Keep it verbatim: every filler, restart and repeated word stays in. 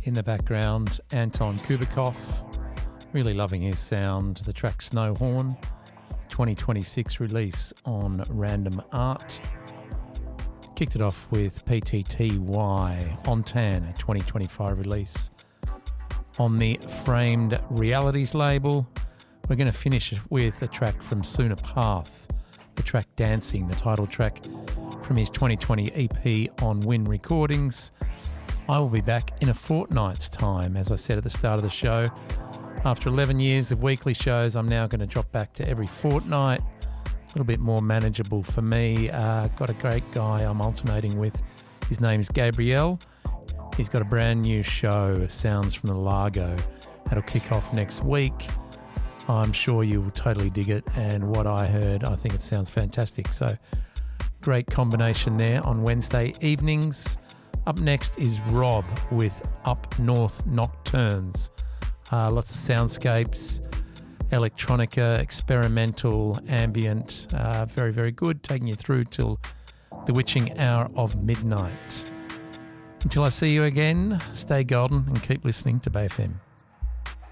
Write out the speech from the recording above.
In the background, Anton Kubikov, really loving his sound. The track Snowhorn, twenty twenty-six release on Random Art. Kicked it off with P T T Y, On Tan, a twenty twenty-five release on the Framed Realities label. We're going to finish with a track from Sooner Path, the track Dancing, the title track from his twenty twenty E P on Win Recordings. I will be back in a fortnight's time, as I said at the start of the show. After eleven years of weekly shows, I'm now going to drop back to every fortnight. A little bit more manageable for me. Uh, got a great guy I'm alternating with. His name's Gabriel. He's got a brand new show, Sounds from the Largo. That'll kick off next week. I'm sure you will totally dig it, and what I heard, I think it sounds fantastic. So, great combination there on Wednesday evenings. Up next is Rob with Up North Nocturnes. Uh, lots of soundscapes, electronica, experimental, ambient, uh, very, very good, taking you through till the witching hour of midnight. Until I see you again, stay golden and keep listening to Bay F M.